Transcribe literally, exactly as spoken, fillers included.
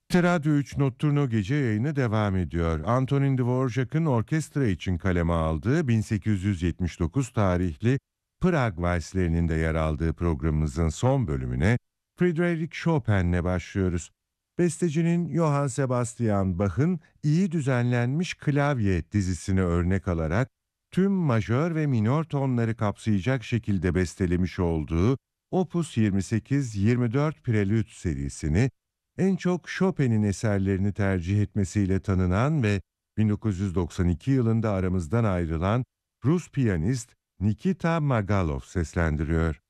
Radyo üç Notturno gece yayını devam ediyor. Antonin Dvorak'ın orkestra için kaleme aldığı bin sekiz yüz yetmiş dokuz tarihli Prag Valslerinin de yer aldığı programımızın son bölümüne Friedrich Chopin'le başlıyoruz. Bestecinin Johann Sebastian Bach'ın iyi düzenlenmiş klavye dizisini örnek alarak tüm majör ve minör tonları kapsayacak şekilde bestelemiş olduğu Opus yirmi sekiz yirmi dört Prelüt serisini en çok Chopin'in eserlerini tercih etmesiyle tanınan ve bin dokuz yüz doksan iki yılında aramızdan ayrılan Rus piyanist Nikita Magalov seslendiriyor.